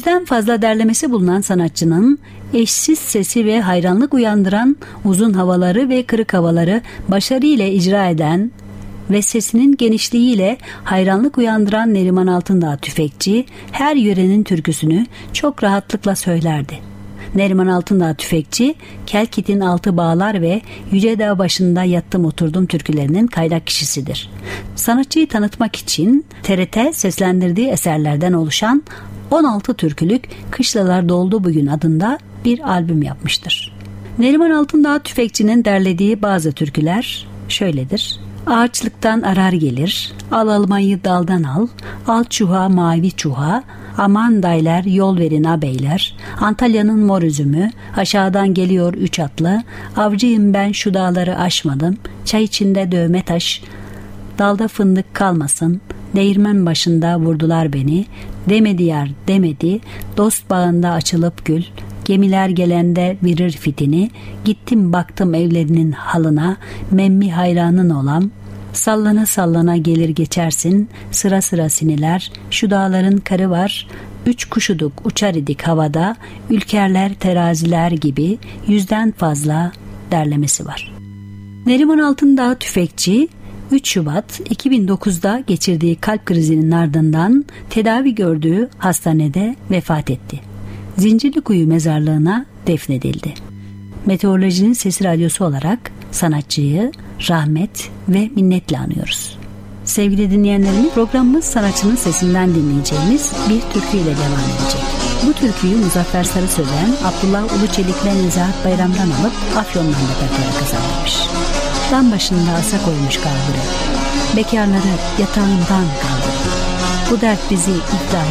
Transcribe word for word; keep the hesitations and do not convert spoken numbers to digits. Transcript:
Yüzden fazla derlemesi bulunan sanatçının eşsiz sesi ve hayranlık uyandıran uzun havaları ve kırık havaları başarıyla icra eden ve sesinin genişliğiyle hayranlık uyandıran Neriman Altındağ Tüfekçi her yörenin türküsünü çok rahatlıkla söylerdi. Neriman Altındağ Tüfekçi, Kelkit'in Altı Bağlar ve Yüce Dağ Başında Yattım Oturdum türkülerinin kaynak kişisidir. Sanatçıyı tanıtmak için T R T seslendirdiği eserlerden oluşan on altı türkülük Kışlalar Doldu Bugün adında bir albüm yapmıştır. Neriman Altındağ Tüfekçi'nin derlediği bazı türküler şöyledir. Ağaçlıktan arar gelir, al almayı daldan al, al çuha mavi çuha, aman daylar yol verin abeyler, Antalya'nın mor üzümü, aşağıdan geliyor üç atlı, avcıyım ben şu dağları aşmadım, çay içinde dövme taş, dalda fındık kalmasın, değirmen başında vurdular beni, demedi yar demedi, dost bağında açılıp gül, gemiler gelende verir fitini, gittim baktım evlerinin halına, memmi hayranın olam, sallana sallana gelir geçersin, sıra sıra siniler, şu dağların karı var, üç kuşuduk uçar idik havada, ülkerler teraziler gibi yüzden fazla derlemesi var. Neriman Altındağ Tüfekçi, üç Şubat iki bin dokuzda geçirdiği kalp krizinin ardından tedavi gördüğü hastanede vefat etti. Zincirlikuyu mezarlığına defnedildi. Meteorolojinin Sesi Radyosu olarak sanatçıyı rahmet ve minnetle anıyoruz. Sevgili dinleyenlerimiz, programımız sanatçının sesinden dinleyeceğimiz bir türküyle devam edecek. Bu türküyü Muzaffer Sarı söyleyen Abdullah Uluçelik'le Nezahat Bayram'dan alıp Afyon'dan repertuara kazandırmış. Dam başında asa koymuş kaldırı, bekarları yatağından kaldırır. Bu dert bizi iddia